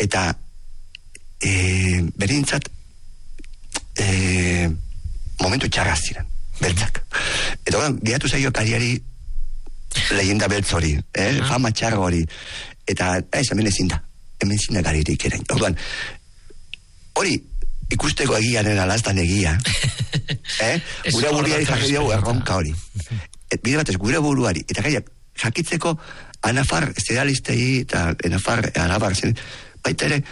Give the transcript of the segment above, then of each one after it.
eta berintzat momentu txarraz ziren, beltzak. Eta gehatu zaio kariari leyenda beltz hori, fama txarro hori, eta hemen ezin da garirik eren. Orduan, hori ikusteko egiaren alaztan egia, gure buruari jarri dugu erronka hori. Bide batez, gure buruari, eta gaiak, jakitzeko anafar zerealistei eta anabar baita ere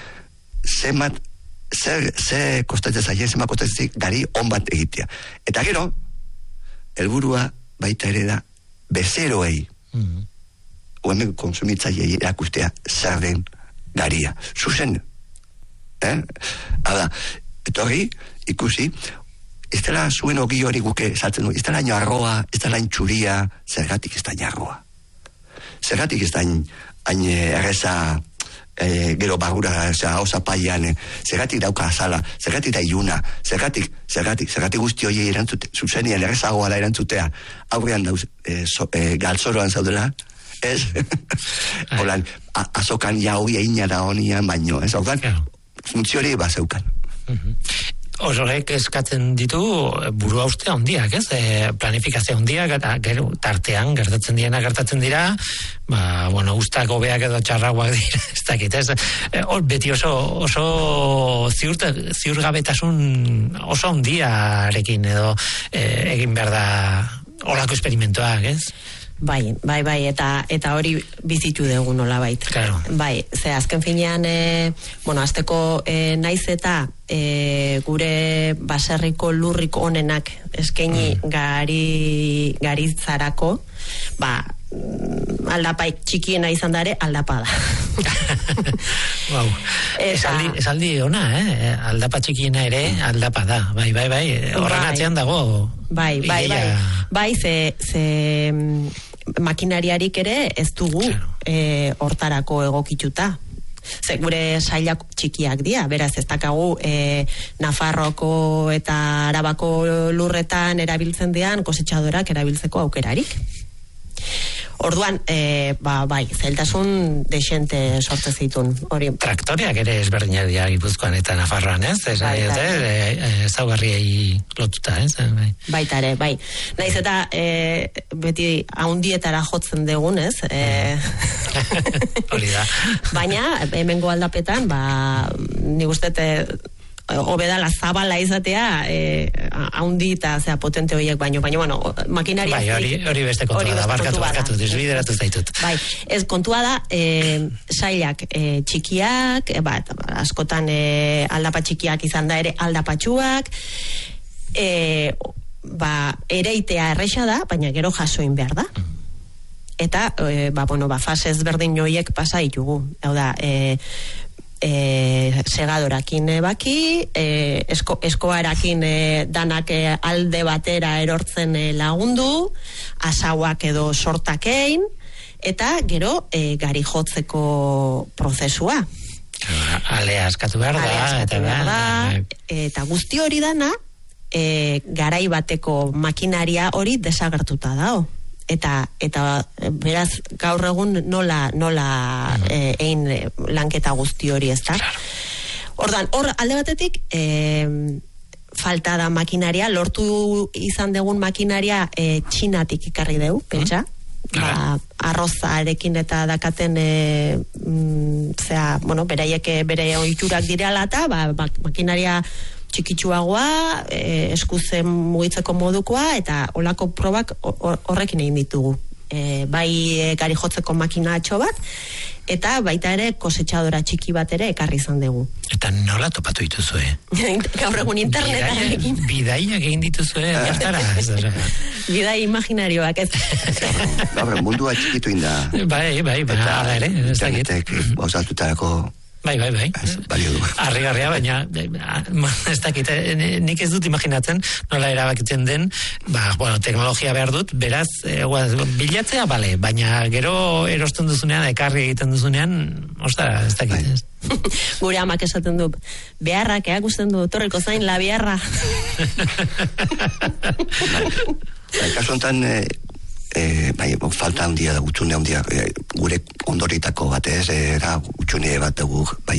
ze kostatzen zaien, zema kostatzen gari on bat egitea. Eta gero, helburua baita ere da bezeroei hemen konsumitzaileei erakustea zer den garia. Zuzen. Hala, etorri, ikusi, ez dela zuen ogi hori guke saltzen du, ez dela narroa, ez dela txuria, zergatik ez da narroa. Zergatik ez da hain erreza gero barura, hauza paian, zergatik dauka azala, zergatik da iluna, zergatik guzti hori erantzute, zuzenian errezagoa da erantzutea, aurrean dauz, galtzoroan zaudela, ez? Holan, azokan ja hori egina da honian baino, ez? Hortan, funtzio hori bazeukan. Horrek eskatzen ditu burua uste handiak, ez? Planifikazio handiak eta gero tartean gertatzen dira, ustak hobeak edo txarragoak dira, ez dakit, ez? Hor beti oso ziurgabetasun oso handiarekin edo egin behar da horako esperimentoak, ez? Bai, eta hori bizitu dugu nolabait. Claro. Bai, ze azken finean, azteko naiz eta gure baserriko lurrik onenak eskaini garitzarako, aldapai txikiena izan dare, aldapa da. Wow. Esaldi ona, aldapa txikiena ere, aldapa da. Bai, horren atzean dago. Bai, ze makinariarik ere ez dugu hortarako egokituta. Ze gure sailak txikiak dira, beraz ez dakagu Nafarroko eta Arabako lurretan erabiltzen dian kosetxadorak erabiltzeko aukerarik. Orduan, zailtasun desente sortze zitun. Traktoreak ere ezberdinak dira Gipuzkoan eta Nafarroan, ez? Ezaugarriei lotuta, ez? Baita ere, bai. Naiz eta beti haundietara jotzen degun, ez? Hori da. Baina, hemengo aldapetan, nik uste obedala zabala izatea haundi eta potente horiek baino, makinaria hori beste kontua da, barkatu, desbideratu zaitut. Bai, ez kontua da sailak txikiak, askotan aldapa txikiak izan da ere aldapatxuak, ereitea erresa da, baina gero jasoin behar da. Eta, fase ezberdin joiek pasa ditugu. Hau da, segadorakin baki, eskoarakin danak alde batera erortzen lagundu, asauak edo sortakein, eta gero gari jotzeko prozesua. Alea askatu behar da. Eta guzti hori dana, garai bateko makinaria hori desagertuta dao. Eta beraz gaur egun nola egin lanketa guzti hori, ez da? Ordan, hor alde batetik falta da makinaria, lortu izan degun makinaria Txinatik ikarri dugu, pentsa? Arrozarekin eta dakaten beraiek bere ohiturak direla eta makinaria txikitsuagoa, eskuzen mugitzeko modukoa, eta olako probak horrekin egin ditugu. Bai gari jotzeko makinatxo bat, eta baita ere kosetxadora txiki bat ere ekarri izan dugu. Eta nola topatu dituzue? Gaur egun internetarekin. Bidaiak egin dituzue, jartara. Bidai imaginarioak, ez. Gaur, mundua txikitu inda. Bai, ala ere. Internetek, osatutarako Bai. Harrigarria, baina ez dakit, nik ez dut imaginatzen nola erabakitzen den, teknologia behar dut, beraz, bilatzea, bale, baina gero erosten duzunean, ekarri egiten duzunean, ez dakit. Gure amak esaten du, beharrak eakusten du, torriko zain, la beharra. Kasu honetan, falta handia da, gutxune handia, gure ondoritako batez, gutxune bat dugu,